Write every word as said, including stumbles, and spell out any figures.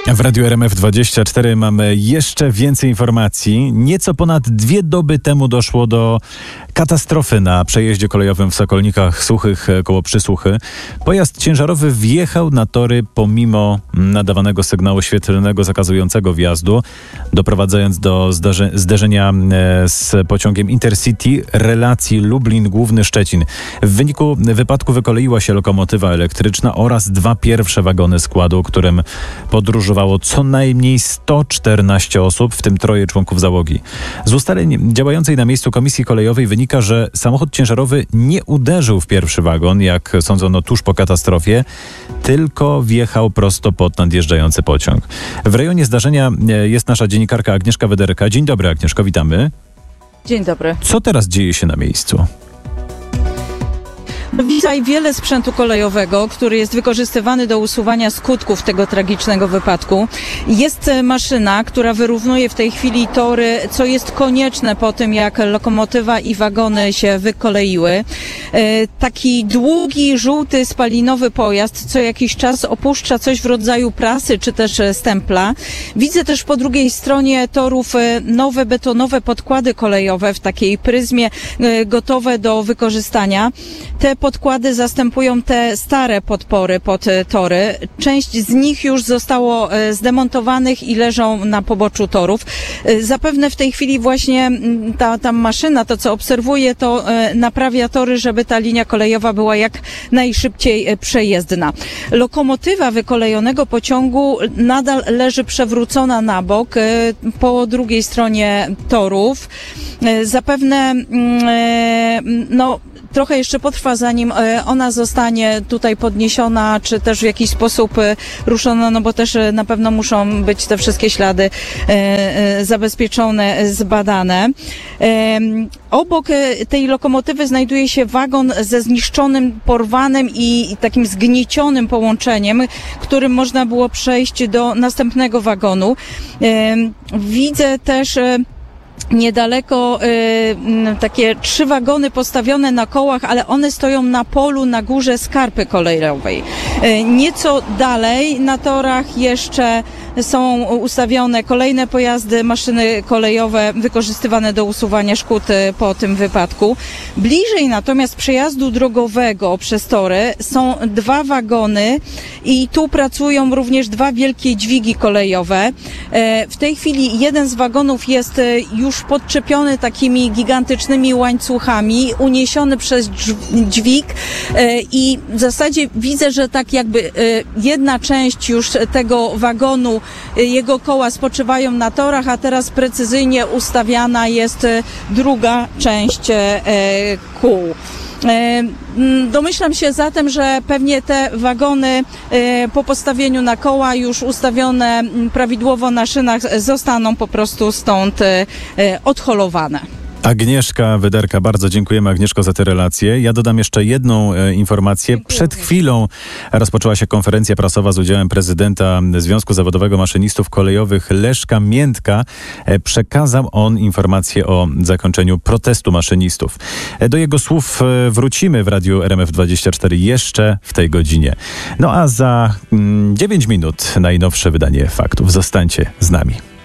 W Radiu R M F dwadzieścia cztery mamy jeszcze więcej informacji. Nieco ponad dwie doby temu doszło do katastrofy na przejeździe kolejowym w Sokolnikach Suchych koło Przysłuchy. Pojazd ciężarowy wjechał na tory pomimo nadawanego sygnału świetlnego zakazującego wjazdu, doprowadzając do zdarzy- zderzenia z pociągiem Intercity relacji Lublin-Główny Szczecin. W wyniku wypadku wykoleiła się lokomotywa elektryczna oraz dwa pierwsze wagony składu, którym podróżowało co najmniej sto czternaście osób, w tym troje członków załogi. Z ustaleń działającej na miejscu Komisji Kolejowej wynika, że samochód ciężarowy nie uderzył w pierwszy wagon, jak sądzono tuż po katastrofie, tylko wjechał prosto pod nadjeżdżający pociąg. W rejonie zdarzenia jest nasza dziennikarka Agnieszka Wederka. Dzień dobry, Agnieszko, witamy. Dzień dobry. Co teraz dzieje się na miejscu? Widzę wiele sprzętu kolejowego, który jest wykorzystywany do usuwania skutków tego tragicznego wypadku. Jest maszyna, która wyrównuje w tej chwili tory, co jest konieczne po tym, jak lokomotywa i wagony się wykoleiły. Taki długi, żółty, spalinowy pojazd co jakiś czas opuszcza coś w rodzaju prasy czy też stempla. Widzę też po drugiej stronie torów nowe betonowe podkłady kolejowe w takiej pryzmie gotowe do wykorzystania. Te podkłady zastępują te stare podpory pod tory. Część z nich już zostało zdemontowanych i leżą na poboczu torów. Zapewne w tej chwili właśnie ta, ta maszyna, to co obserwuję, to naprawia tory, żeby ta linia kolejowa była jak najszybciej przejezdna. Lokomotywa wykolejonego pociągu nadal leży przewrócona na bok po drugiej stronie torów. Zapewne no trochę jeszcze potrwa, zanim ona zostanie tutaj podniesiona, czy też w jakiś sposób ruszona, no bo też na pewno muszą być te wszystkie ślady zabezpieczone, zbadane. Obok tej lokomotywy znajduje się wagon ze zniszczonym, porwanym i takim zgniecionym połączeniem, którym można było przejść do następnego wagonu. Widzę też niedaleko y, takie trzy wagony postawione na kołach, ale one stoją na polu na górze skarpy kolejowej. Y, nieco dalej na torach jeszcze są ustawione kolejne pojazdy, maszyny kolejowe wykorzystywane do usuwania szkód po tym wypadku. Bliżej natomiast przejazdu drogowego przez tory są dwa wagony i tu pracują również dwa wielkie dźwigi kolejowe. W tej chwili jeden z wagonów jest już podczepiony takimi gigantycznymi łańcuchami, uniesiony przez dźwig i w zasadzie widzę, że tak jakby jedna część już tego wagonu, jego koła spoczywają na torach, a teraz precyzyjnie ustawiana jest druga część kół. Domyślam się zatem, że pewnie te wagony po postawieniu na koła już ustawione prawidłowo na szynach zostaną po prostu stąd odholowane. Agnieszka Wederka, bardzo dziękujemy, Agnieszko, za te relacje. Ja dodam jeszcze jedną e, informację. Dziękuję. Przed chwilą rozpoczęła się konferencja prasowa z udziałem prezydenta Związku Zawodowego Maszynistów Kolejowych Leszka Miętka. E, przekazał on informację o zakończeniu protestu maszynistów. E, do jego słów e, wrócimy w Radiu R M F dwadzieścia cztery jeszcze w tej godzinie. No a za mm, dziewięć minut najnowsze wydanie faktów. Zostańcie z nami.